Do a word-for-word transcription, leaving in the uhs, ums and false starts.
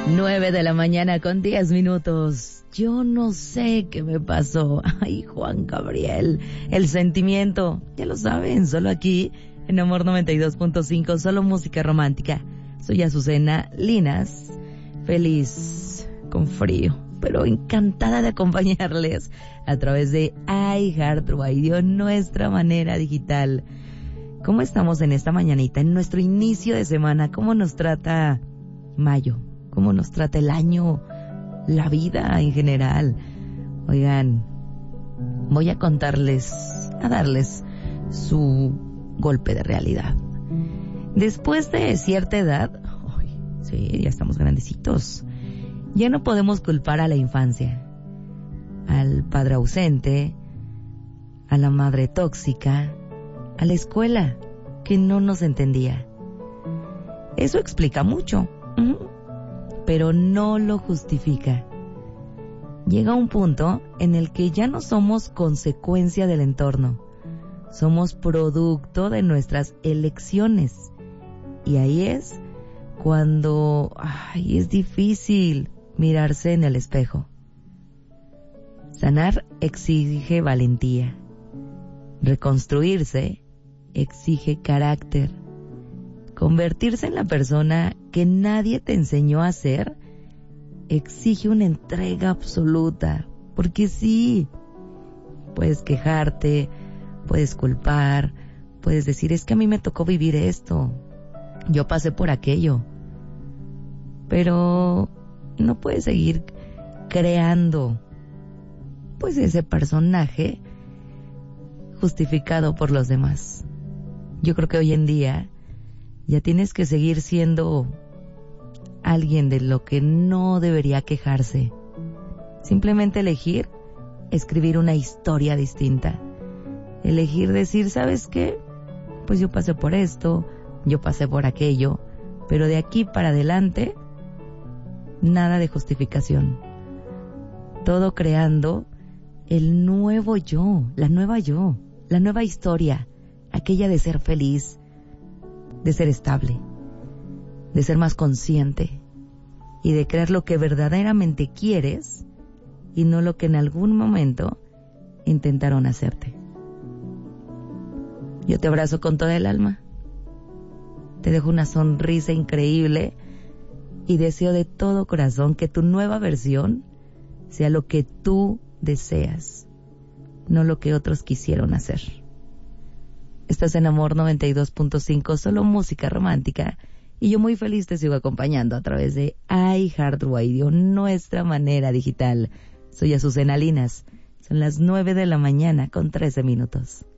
Nueve de la mañana con diez minutos. Yo no sé qué me pasó. Ay, Juan Gabriel. El sentimiento. Ya lo saben, solo aquí en Amor noventa y dos punto cinco. Solo música romántica. Soy Azucena Linas. Feliz con frío, pero encantada de acompañarles a través de iHeartRadio, nuestra manera digital. ¿Cómo estamos en esta mañanita, en nuestro inicio de semana? ¿Cómo nos trata mayo? ¿Cómo nos trata el año? La vida en general. Oigan, voy a contarles, a darles su golpe de realidad. Después de cierta edad, ay, sí, ya estamos grandecitos, ya no podemos culpar a la infancia, al padre ausente, a la madre tóxica, a la escuela que no nos entendía. Eso explica mucho, uh-huh, pero no lo justifica. Llega un punto en el que ya no somos consecuencia del entorno, somos producto de nuestras elecciones. Y ahí es cuando ay, es difícil mirarse en el espejo. Sanar exige valentía. Reconstruirse exige carácter. Convertirse en la persona que nadie te enseñó a ser exige una entrega absoluta. Porque sí, puedes quejarte, puedes culpar, puedes decir, es que a mí me tocó vivir esto, yo pasé por aquello. Pero no puedes seguir creando pues ese personaje justificado por los demás. Yo creo que hoy en día ya tienes que seguir siendo alguien de lo que no debería quejarse. Simplemente elegir escribir una historia distinta. Elegir decir, ¿sabes qué? Pues yo pasé por esto, yo pasé por aquello, pero de aquí para adelante, nada de justificación. Todo creando el nuevo yo, la nueva yo, la nueva historia, aquella de ser feliz, de ser estable, de ser más consciente y de crear lo que verdaderamente quieres y no lo que en algún momento intentaron hacerte. Yo te abrazo con toda el alma, te dejo una sonrisa increíble y deseo de todo corazón que tu nueva versión sea lo que tú deseas, no lo que otros quisieron hacer. Estás en Amor noventa y dos punto cinco, solo música romántica, y yo muy feliz te sigo acompañando a través de iHeartRadio, nuestra manera digital. Soy Azucena Linas, son las nueve de la mañana con trece minutos.